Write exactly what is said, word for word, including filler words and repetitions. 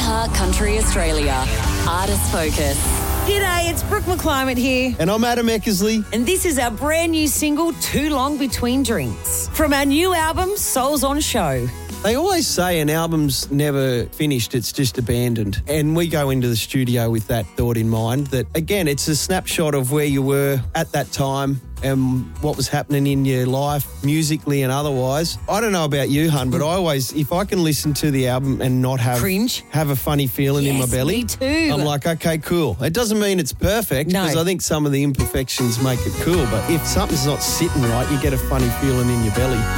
iHeart Country Australia. Artist Focus. G'day, it's Brooke McClymont here. And I'm Adam Eckersley. And this is our brand new single, Too Long Between Drinks, from our new album, Souls on Show. They always say an album's never finished, it's just abandoned. And we go into the studio with that thought in mind, that, again, it's a snapshot of where you were at that time and what was happening in your life, musically and otherwise. I don't know about you, hun, but I always, if I can listen to the album and not have Cringe. have a funny feeling Yes, in my belly, me too. I'm like, okay, cool. It doesn't mean it's perfect, No. because I think some of the imperfections make it cool, but if something's not sitting right, you get a funny feeling in your belly.